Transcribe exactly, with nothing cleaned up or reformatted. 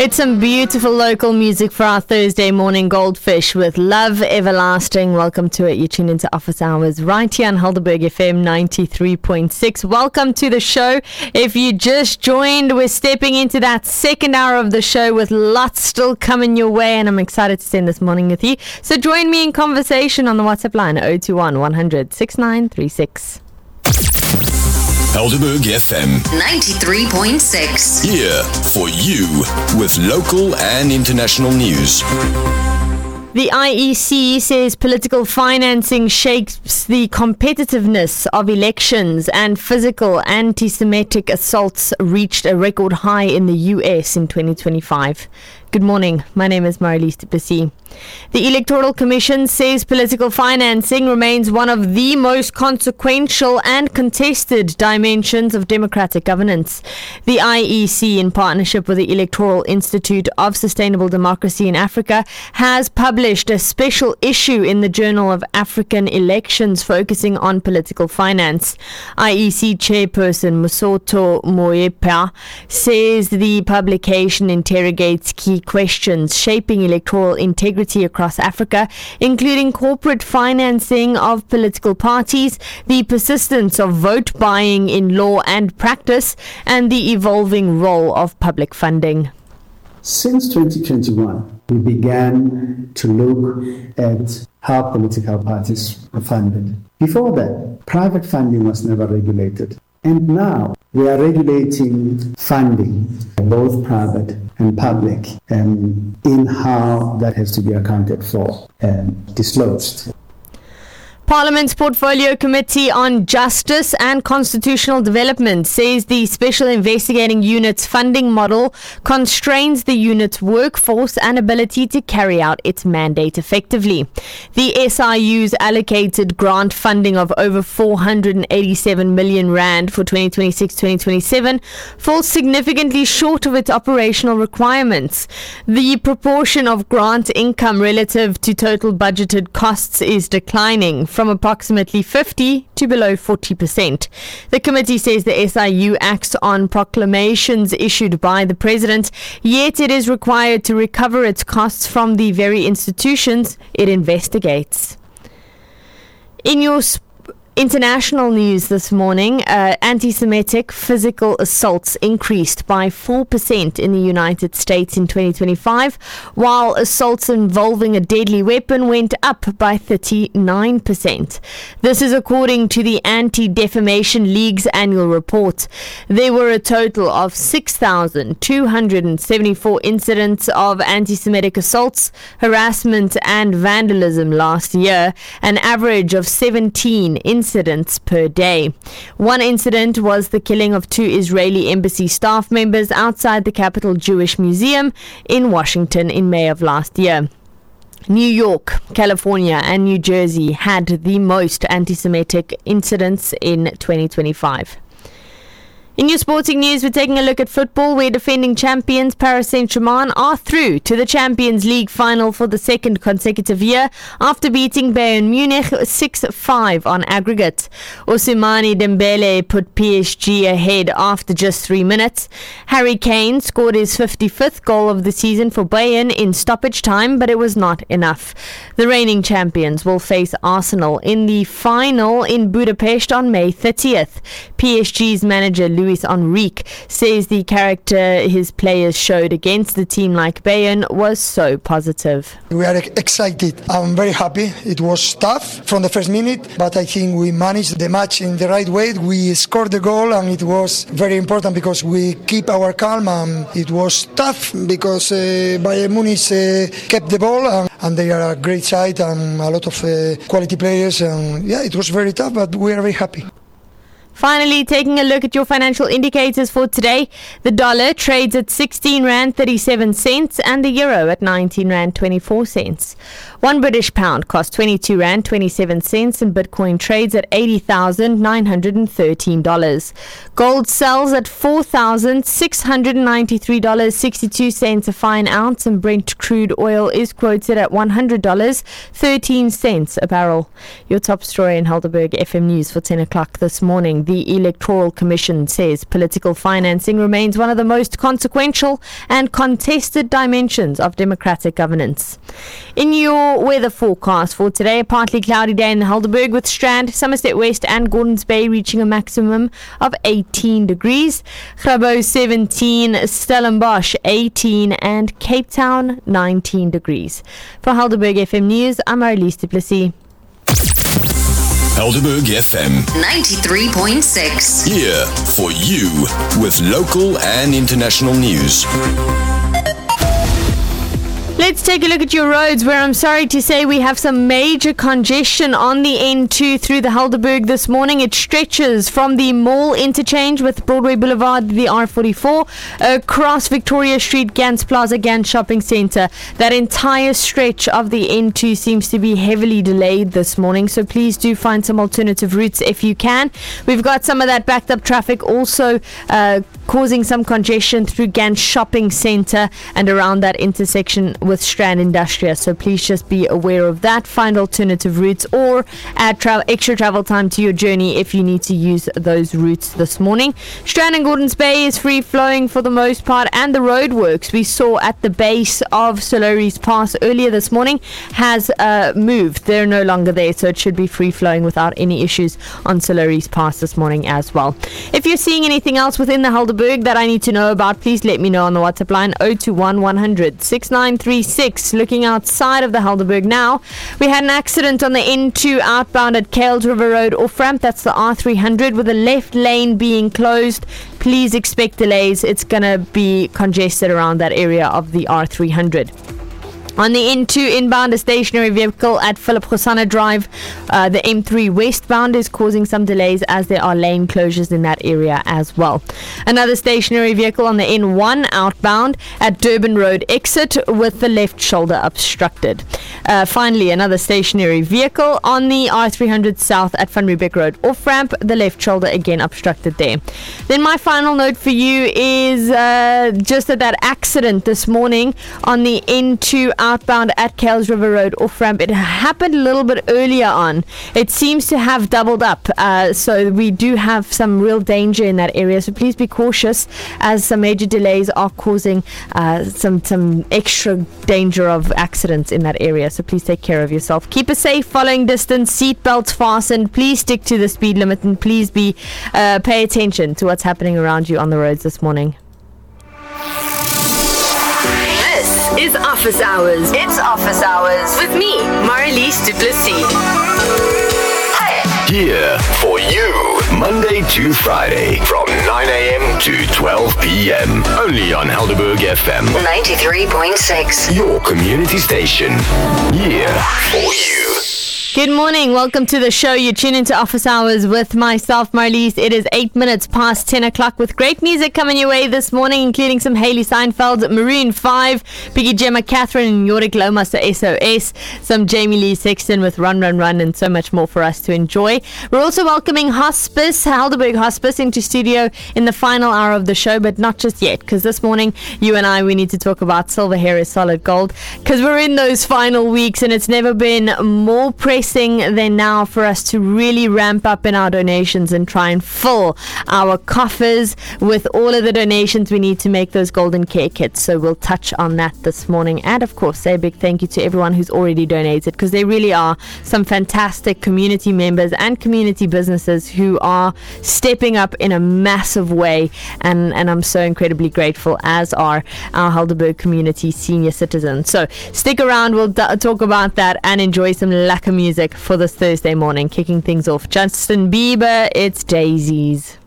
It's some beautiful local music for our Thursday morning Goldfish with Love Everlasting. Welcome to it. You tune into Office Hours right here on Helderberg F M ninety-three point six. Welcome to the show. If you just joined, we're stepping into that second hour of the show with lots still coming your way, and I'm excited to spend this morning with you. So join me in conversation on the WhatsApp line zero two one, one hundred, sixty-nine thirty-six. Helderberg F M ninety-three point six. Here for you with local and international news. The I E C says political financing shapes the competitiveness of elections, and physical anti-Semitic assaults reached a record high in the U S in twenty twenty-five. Good morning. My name is Marilise du Plessis. The Electoral Commission says political financing remains one of the most consequential and contested dimensions of democratic governance. The I E C, in partnership with the Electoral Institute of Sustainable Democracy in Africa, has published a special issue in the Journal of African Elections focusing on political finance. I E C chairperson Mosotho Moepa says the publication interrogates key questions shaping electoral integrity across Africa, including corporate financing of political parties, the persistence of vote buying in law and practice, and the evolving role of public funding. Since twenty twenty-one, we began to look at how political parties are funded. Before that, private funding was never regulated. And now we are regulating funding, both private and public, and in how that has to be accounted for and disclosed. Parliament's Portfolio Committee on Justice and Constitutional Development says the Special Investigating Unit's funding model constrains the unit's workforce and ability to carry out its mandate effectively. The S I U's allocated grant funding of over four hundred eighty-seven million rand for twenty twenty-six to twenty twenty-seven falls significantly short of its operational requirements. The proportion of grant income relative to total budgeted costs is declining from approximately fifty to below forty percent. The committee says the S I U acts on proclamations issued by the president, yet it is required to recover its costs from the very institutions it investigates. In your sp- International news this morning, uh, anti-Semitic physical assaults increased by four percent in the United States in twenty twenty-five, while assaults involving a deadly weapon went up by thirty-nine percent. This is according to the Anti-Defamation League's annual report. There were a total of six thousand two hundred seventy-four incidents of anti-Semitic assaults, harassment and vandalism last year, an average of seventeen incidents incidents per day. One incident was the killing of two Israeli embassy staff members outside the Capitol Jewish Museum in Washington in May of last year. New York, California and New Jersey had the most anti-Semitic incidents in twenty twenty-five. In your sporting news, we're taking a look at football, where defending champions Paris Saint-Germain are through to the Champions League final for the second consecutive year after beating Bayern Munich six five on aggregate. Ousmane Dembele put P S G ahead after just three minutes. Harry Kane scored his fifty-fifth goal of the season for Bayern in stoppage time, but it was not enough. The reigning champions will face Arsenal in the final in Budapest on May thirtieth. P S G's manager Luis Enrique says the character his players showed against the team like Bayern was so positive. We are excited. I'm very happy. It was tough from the first minute, but I think we managed the match in the right way. We scored the goal, and it was very important because we keep our calm. And it was tough because uh, Bayern Munich uh, kept the ball, and, and they are a great side and a lot of uh, quality players. And yeah, it was very tough, but we are very happy. Finally, taking a look at your financial indicators for today. The dollar trades at sixteen rand thirty-seven cents and the euro at nineteen rand twenty-four cents. One British pound costs twenty-two rand twenty-seven cents and Bitcoin trades at eighty thousand nine hundred thirteen dollars. Gold sells at four thousand six hundred ninety-three dollars and sixty-two cents a fine ounce, and Brent crude oil is quoted at one hundred dollars and thirteen cents a barrel. Your top story in Helderberg F M News for ten o'clock this morning. the Electoral Commission says political financing remains one of the most consequential and contested dimensions of democratic governance. In your weather forecast for today, a partly cloudy day in Helderberg with Strand, Somerset West and Gordons Bay reaching a maximum of eighteen degrees. Grabo seventeen, Stellenbosch eighteen and Cape Town nineteen degrees. For Helderberg F M News, I'm Marlies du Plessis. Helderberg F M ninety-three point six. Here for you with local and international news. Let's take a look at your roads, where I'm sorry to say we have some major congestion on the N two through the Helderberg this morning. It stretches from the mall interchange with Broadway Boulevard, the R forty-four, across Victoria Street, Gans Plaza, Gans Shopping Centre. That entire stretch of the N two seems to be heavily delayed this morning, so please do find some alternative routes if you can. We've got some of that backed up traffic also uh, causing some congestion through Gans Shopping Centre and around that intersection with Strand Industria, so please just be aware of that. Find alternative routes or add tra- extra travel time to your journey if you need to use those routes this morning. Strand and Gordons Bay is free flowing for the most part, and the roadworks we saw at the base of Soloris Pass earlier this morning has uh, moved. They're no longer there, so it should be free flowing without any issues on Soloris Pass this morning as well. If you're seeing anything else within the Helderberg that I need to know about, please let me know on the WhatsApp line zero two one one hundred six nine three six. Looking outside of the Helderberg now, we had an accident on the N two outbound at Kales River Road off ramp. That's the R three hundred with the left lane being closed. Please expect delays. It's going to be congested around that area of the R three hundred. On the N two inbound, a stationary vehicle at Philip Khosana Drive, uh, the M three westbound, is causing some delays as there are lane closures in that area as well. Another stationary vehicle on the N one outbound at Durban Road exit with the left shoulder obstructed. Uh, finally, another stationary vehicle on the R three hundred south at Van Riebeck Road off-ramp, the left shoulder again obstructed there. Then my final note for you is uh, just that that accident this morning on the N two outbound at Kales River Road off-ramp. It happened a little bit earlier on. It seems to have doubled up, uh, so we do have some real danger in that area, so please be cautious as some major delays are causing uh, some, some extra danger of accidents in that area, so please take care of yourself. Keep a safe following distance, seat belts fastened, please stick to the speed limit, and please be uh, pay attention to what's happening around you on the roads this morning. Is Office Hours. It's Office Hours with me, Marlies du Plessis. Here for you, Monday to Friday from nine a.m. to twelve p.m. Only on Helderberg F M ninety-three point six. Your community station. Here for you. Good morning. Welcome to the show. You tune into Office Hours with myself, Marlies. It is eight minutes past ten o'clock with great music coming your way this morning, including some Hayley Seinfeld, Maroon five, Piggy Gemma Catherine, and Yorick Lomas S O S, some Jamie Lee Sexton with Run, Run, Run, and so much more for us to enjoy. We're also welcoming Hospice, Helderberg Hospice, into studio in the final hour of the show, but not just yet, because this morning, you and I, we need to talk about Silver Hair is Solid Gold, because we're in those final weeks, and it's never been more pressing than now for us to really ramp up in our donations and try and fill our coffers with all of the donations we need to make those golden care kits. So we'll touch on that this morning, and of course say a big thank you to everyone who's already donated, because they really are some fantastic community members and community businesses who are stepping up in a massive way, and, and I'm so incredibly grateful, as are our Helderberg community senior citizens. So stick around, we'll d- talk about that and enjoy some lekker music for this Thursday morning. Kicking things off, Justin Bieber, it's Daisies.